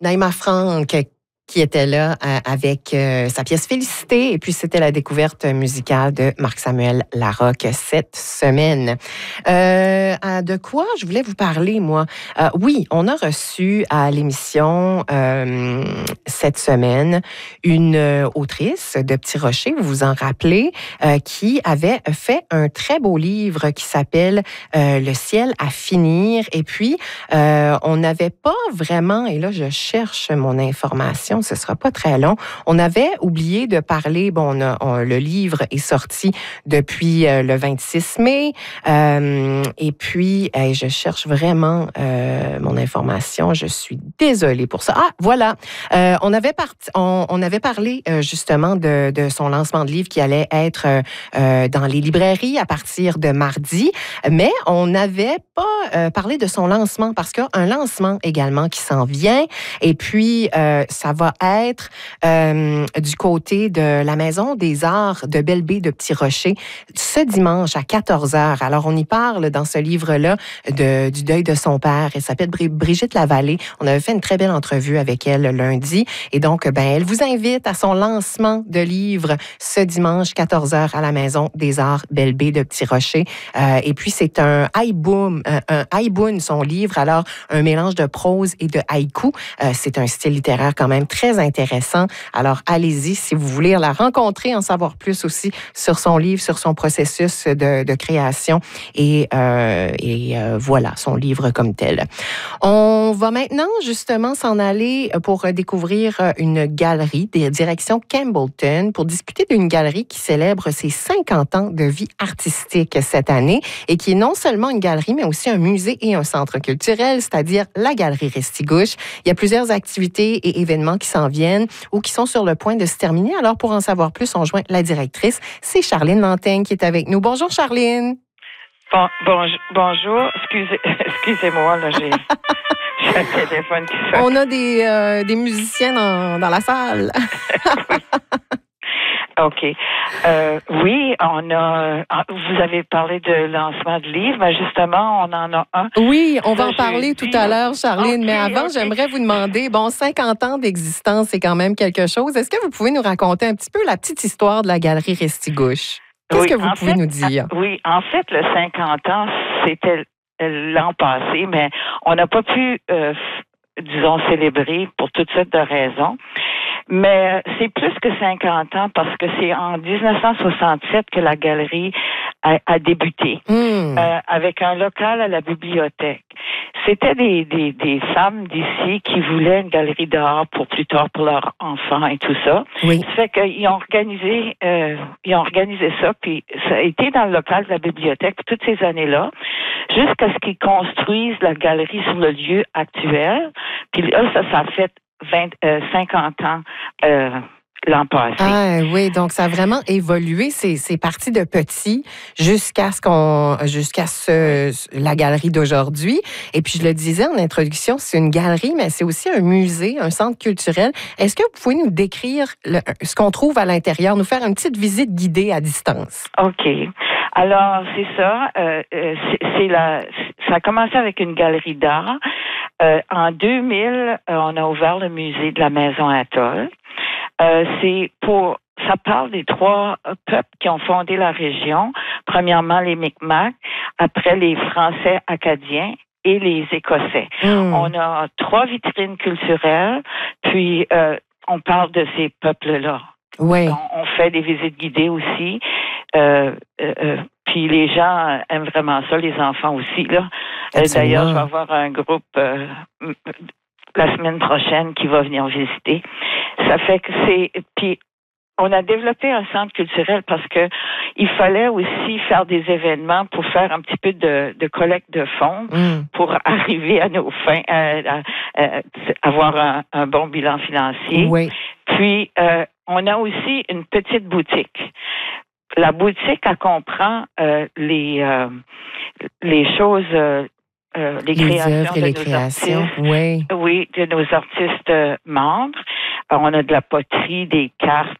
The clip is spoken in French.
Naïma Franck qui était là avec sa pièce Félicité. Et puis, c'était la découverte musicale de Marc-Samuel Larocque cette semaine. De quoi je voulais vous parler, moi? Oui, on a reçu à l'émission cette semaine une autrice de Petit Rocher, vous vous en rappelez, qui avait fait un très beau livre qui s'appelle Le ciel à finir. Et puis, on n'avait pas vraiment, et là, je cherche mon information, ce sera pas très long. On avait oublié de parler, le livre est sorti depuis le 26 mai, et puis, je cherche vraiment mon information, je suis désolée pour ça. Ah, voilà, on avait parlé justement de son lancement de livre qui allait être dans les librairies à partir de mardi, mais on n'avait pas parlé de son lancement parce qu'il y a un lancement également qui s'en vient, et puis ça va être du côté de la Maison des Arts de Belle-Baie de Petit-Rocher ce dimanche à 14h. Alors, on y parle dans ce livre-là du deuil de son père. Elle s'appelle Brigitte Lavallée. On avait fait une très belle entrevue avec elle lundi. Et donc, elle vous invite à son lancement de livre ce dimanche 14h à la Maison des Arts Belle-Baie de Petit-Rocher. Et puis, c'est un haïboun, son livre. Alors, un mélange de prose et de haïku. C'est un style littéraire quand même très intéressant. Alors, allez-y si vous voulez la rencontrer, en savoir plus aussi sur son livre, sur son processus de création et voilà, son livre comme tel. On va maintenant justement s'en aller pour découvrir une galerie, direction Campbellton, pour discuter d'une galerie qui célèbre ses 50 ans de vie artistique cette année et qui est non seulement une galerie, mais aussi un musée et un centre culturel, c'est-à-dire la Galerie Restigouche. Il y a plusieurs activités et événements qui s'en viennent ou qui sont sur le point de se terminer. Alors, pour en savoir plus, on joint la directrice. C'est Charline Lantaigne qui est avec nous. Bonjour, Charline. Bonjour. Excusez-moi, là, j'ai un téléphone qui sonne. On a des musiciens dans la salle. OK. Oui, vous avez parlé de lancement de livres, mais justement, on en a un. Oui, on va en parler tout à l'heure, Charline, mais avant, j'aimerais vous demander, 50 ans d'existence, c'est quand même quelque chose. Est-ce que vous pouvez nous raconter un petit peu la petite histoire de la Galerie Restigouche? Qu'est-ce que vous pouvez nous dire? Oui, en fait, le 50 ans, c'était l'an passé, mais on n'a pas pu, disons, célébrer pour toutes sortes de raisons. Mais c'est plus que 50 ans parce que c'est en 1967 que la galerie a débuté avec un local à la bibliothèque. C'était des femmes d'ici qui voulaient une galerie d'art pour plus tard pour leurs enfants et tout ça. Oui. Ça fait qu'ils ont organisé ça, puis ça a été dans le local de la bibliothèque toutes ces années-là, jusqu'à ce qu'ils construisent la galerie sur le lieu actuel. Puis là, ça a fait 50 ans l'an passé. Ah oui, donc ça a vraiment évolué. C'est parti de petit jusqu'à la galerie d'aujourd'hui. Et puis je le disais en introduction, c'est une galerie, mais c'est aussi un musée, un centre culturel. Est-ce que vous pouvez nous décrire ce qu'on trouve à l'intérieur, nous faire une petite visite guidée à distance? OK. Alors, c'est ça. Ça a commencé avec une galerie d'art. En 2000, on a ouvert le musée de la Maison Atoll. Ça parle des trois peuples qui ont fondé la région. Premièrement, les Micmacs, après les Français acadiens et les Écossais. On a 3 vitrines culturelles, puis on parle de ces peuples-là. Oui. On fait des visites guidées aussi. Puis les gens aiment vraiment ça, les enfants aussi, là. D'ailleurs, je vais avoir un groupe la semaine prochaine qui va venir visiter. Ça fait que puis on a développé un centre culturel parce que il fallait aussi faire des événements pour faire un petit peu de collecte de fonds pour arriver à nos fins, avoir un bon bilan financier. Oui. Puis on a aussi une petite boutique. La boutique, elle comprend les choses, les créations œuvres et de les nos créations. artistes. Oui. Oui, de nos artistes membres. On a de la poterie, des cartes,